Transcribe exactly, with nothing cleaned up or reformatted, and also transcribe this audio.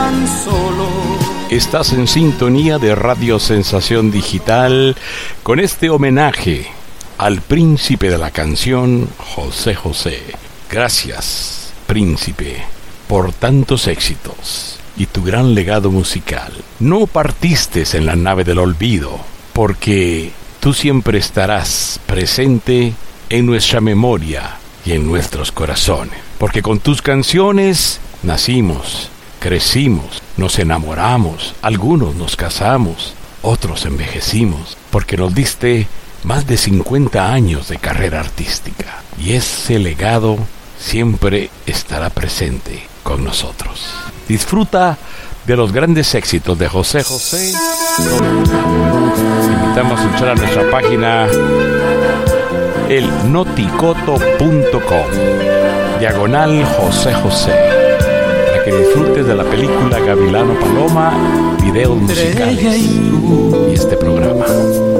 tan solo. Estás en sintonía de Radio Sensación Digital con este homenaje al príncipe de la canción, José José. Gracias, príncipe, por tantos éxitos y tu gran legado musical. No partiste en la nave del olvido, porque tú siempre estarás presente en nuestra memoria y en nuestros corazones. Porque con tus canciones nacimos, crecimos, nos enamoramos, algunos nos casamos, otros envejecimos, porque nos diste más de cincuenta años de carrera artística. Y ese legado siempre estará presente con nosotros. Disfruta de los grandes éxitos de José José. Te invitamos a entrar a nuestra página el noticoto punto com diagonal José José, para que disfrutes de la película Gavilano Paloma, videos musicales y este programa.